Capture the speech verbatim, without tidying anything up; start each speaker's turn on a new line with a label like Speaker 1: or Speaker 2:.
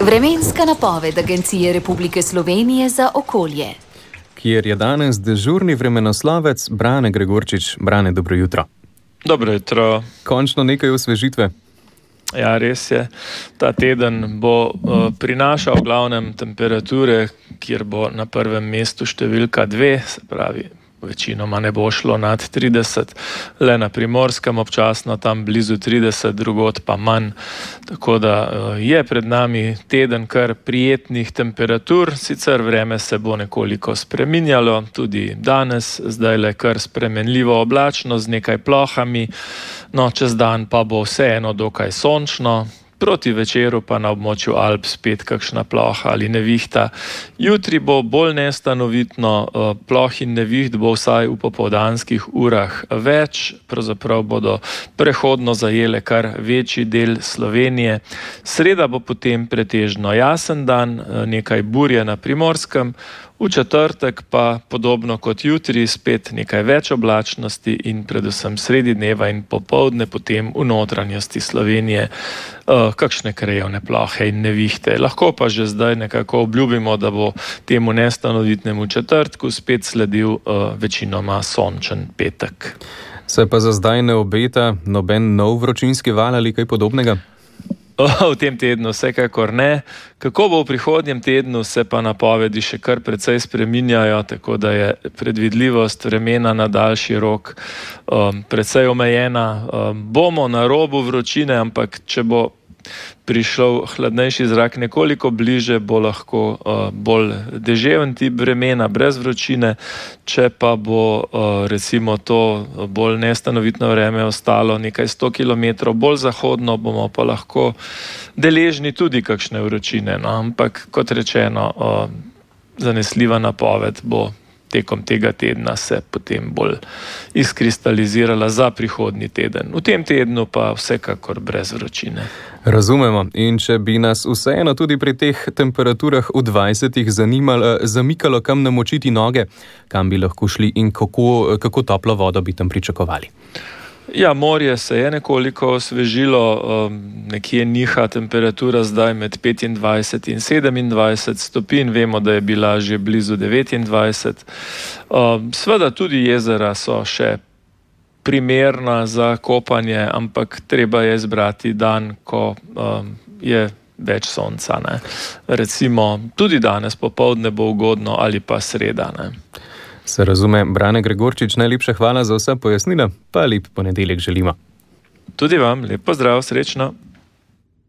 Speaker 1: Vremenska napoved Agencije Republike Slovenije za okolje.
Speaker 2: Kjer je danes dežurni vremenoslovec Brane Gregorčič. Brane, dobro jutro.
Speaker 3: Dobro jutro.
Speaker 2: Končno nekaj osvežitve.
Speaker 3: Ja, res je. Ta teden bo uh, prinašal v glavnem temperature, kjer bo na prvem mestu številka dve, se pravi, večinoma ne bo šlo nad trideset, le na Primorskem občasno tam blizu trideset, drugod pa manj. Tako da uh, je pred nami teden kar prijetnih temperatur, sicer vreme se bo nekoliko spreminjalo, tudi danes, zdaj le kar spremenljivo oblačno z nekaj plohami, no čez dan pa bo vseeno dokaj sončno. Proti večeru pa na območju Alp spet kakšna ploha ali nevihta. Jutri bo bolj nestanovitno, ploh in neviht bo vsaj v popoldanskih urah več, pravzaprav bodo prehodno zajele kar večji del Slovenije. Sreda bo potem pretežno jasen dan, nekaj burje na Primorskem, v četrtek pa podobno kot jutri spet nekaj več oblačnosti in predvsem sredi dneva in popoldne potem v notranjosti Slovenije uh, kakšne krajevne plohe in nevihte. Lahko pa že zdaj nekako obljubimo, da bo temu nestanovitnemu četrtku spet sledil uh, večinoma sončen petek.
Speaker 2: Se pa za zdaj ne obeta noben nov vročinski val ali kaj podobnega?
Speaker 3: V tem tednu vsekakor ne. Kako bo v prihodnjem tednu, se pa napovedi še kar precej spreminjajo, tako da je predvidljivost vremena na daljši rok um, precej omejena. Um, bomo na robu vročine, ampak če bo prišel hladnejši zrak nekoliko bliže, bo lahko uh, bolj deževen tip vremena brez vročine. Če pa bo uh, recimo to bolj nestanovitno vreme ostalo nekaj sto kilometrov bolj zahodno, bomo pa lahko deležni tudi kakšne vročine. No? Ampak kot rečeno, uh, zanesljiva napoved bo tekom tega tedna se potem bolj izkristalizirala za prihodnji teden. V tem tednu pa vsekakor brez vročine.
Speaker 2: Razumemo. In če bi nas vseeno tudi pri teh temperaturah v dvajsetih zanimalo, zamikalo, kam namočiti noge, kam bi lahko šli in kako, kako toplo vodo bi tam pričakovali?
Speaker 3: Ja, morje se je nekoliko osvežilo, nekje niha temperatura zdaj med petindvajset in sedemindvajset stopinj, vemo, da je bila že blizu devetindvajset. Sveda tudi jezera so še primerna za kopanje, ampak treba je izbrati dan, ko je več sonca. Ne. Recimo tudi danes popoldne bo ugodno ali pa sreda. Ne.
Speaker 2: Se razume. Brane Gregorčič, najlepša hvala za vsa pojasnila, pa lep ponedeljek želimo.
Speaker 3: Tudi vam, lep pozdrav, srečno.